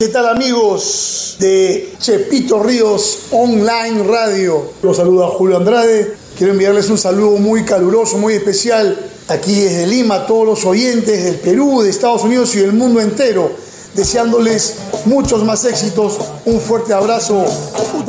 ¿Qué tal, amigos de Chepito Ríos Online Radio? Los saluda Julio Andrade. Quiero enviarles un saludo muy caluroso, muy especial aquí desde Lima a todos los oyentes del Perú, de Estados Unidos y del mundo entero, deseándoles muchos más éxitos. Un fuerte abrazo.